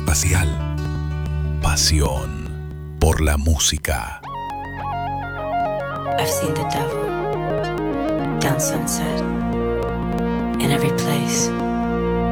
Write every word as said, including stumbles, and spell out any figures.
espacial. Pasión por la música. I've seen the devil down Sunset, in every place.